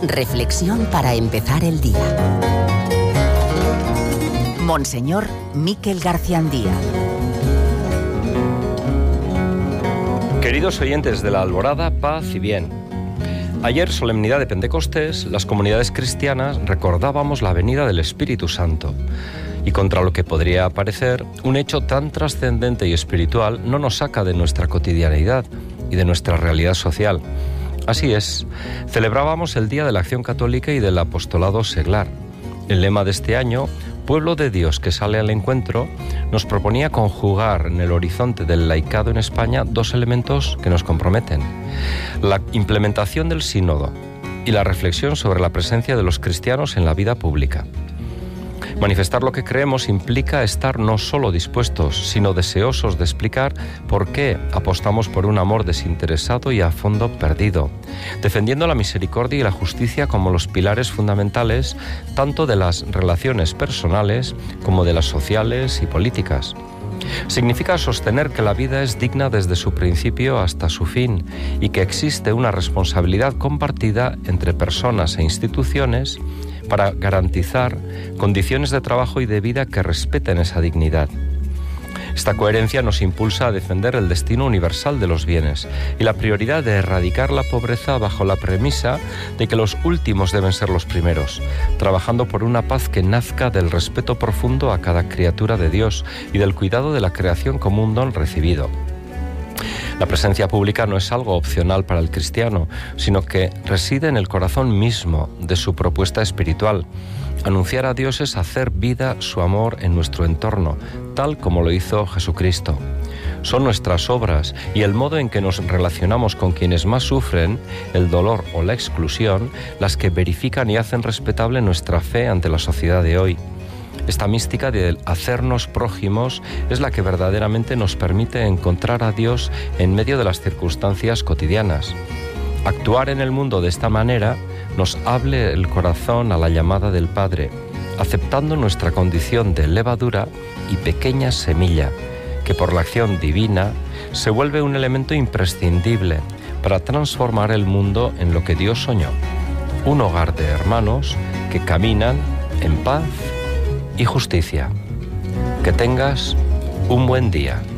Reflexión para empezar el día. Monseñor Miquel Garciandía. Queridos oyentes de la Alborada, paz y bien. Ayer, solemnidad de Pentecostés, las comunidades cristianas recordábamos la venida del Espíritu Santo. Y contra lo que podría parecer, un hecho tan trascendente y espiritual no nos saca de nuestra cotidianidad y de nuestra realidad social. Así es, celebrábamos el Día de la Acción Católica y del Apostolado Seglar. El lema de este año, Pueblo de Dios que sale al encuentro, nos proponía conjugar en el horizonte del laicado en España dos elementos que nos comprometen: la implementación del sínodo y la reflexión sobre la presencia de los cristianos en la vida pública. Manifestar lo que creemos implica estar no solo dispuestos, sino deseosos de explicar por qué apostamos por un amor desinteresado y a fondo perdido, defendiendo la misericordia y la justicia como los pilares fundamentales tanto de las relaciones personales como de las sociales y políticas. Significa sostener que la vida es digna desde su principio hasta su fin y que existe una responsabilidad compartida entre personas e instituciones para garantizar condiciones de trabajo y de vida que respeten esa dignidad. Esta coherencia nos impulsa a defender el destino universal de los bienes y la prioridad de erradicar la pobreza bajo la premisa de que los últimos deben ser los primeros, trabajando por una paz que nazca del respeto profundo a cada criatura de Dios y del cuidado de la creación como un don recibido. La presencia pública no es algo opcional para el cristiano, sino que reside en el corazón mismo de su propuesta espiritual. Anunciar a Dios es hacer vida su amor en nuestro entorno, tal como lo hizo Jesucristo. Son nuestras obras y el modo en que nos relacionamos con quienes más sufren el dolor o la exclusión las que verifican y hacen respetable nuestra fe ante la sociedad de hoy. Esta mística de hacernos prójimos es la que verdaderamente nos permite encontrar a Dios en medio de las circunstancias cotidianas. Actuar en el mundo de esta manera nos abre el corazón a la llamada del Padre, aceptando nuestra condición de levadura y pequeña semilla, que por la acción divina se vuelve un elemento imprescindible para transformar el mundo en lo que Dios soñó: un hogar de hermanos que caminan en paz y justicia. Que tengas un buen día.